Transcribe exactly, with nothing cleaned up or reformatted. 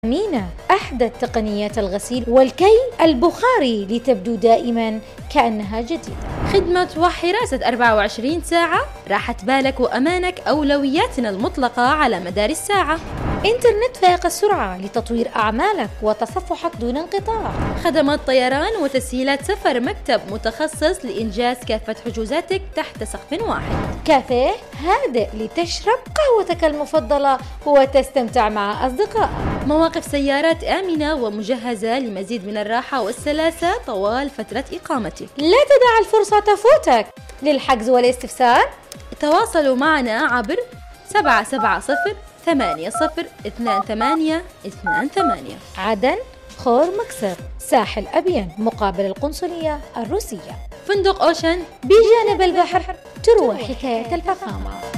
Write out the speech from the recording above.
مينا أحدث تقنيات الغسيل والكي البخاري لتبدو دائما كأنها جديدة. خدمة وحراسة أربعة وعشرين ساعة، راحة بالك وأمانك أولوياتنا المطلقة على مدار الساعة. إنترنت فائق السرعة لتطوير أعمالك وتصفحك دون انقطاع. خدمات طيران وتسهيلات سفر، مكتب متخصص لإنجاز كافة حجوزاتك تحت سقف واحد. كافيه هادئ لتشرب قهوتك المفضلة وتستمتع مع أصدقائك. مواقف سيارات آمنة ومجهزة لمزيد من الراحة والسلاسة طوال فترة إقامتك. لا تدع الفرصة تفوتك. للحجز والاستفسار تواصلوا معنا عبر سبعة سبعة صفر ثمانية صفر اثنان ثمانية اثنان ثمانية. عدن خور مكسر ساحل أبين مقابل القنصلية الروسية. فندق أوشن بجانب البحر، تروى حكاية الفخامة.